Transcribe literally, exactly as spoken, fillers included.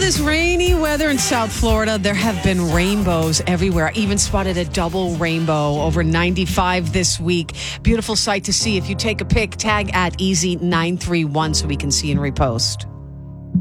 this rainy weather in South Florida, there have been rainbows everywhere. I even spotted a double rainbow over ninety-five this week. Beautiful sight to see. If you take a pic, tag at easy nine three one so we can see and repost.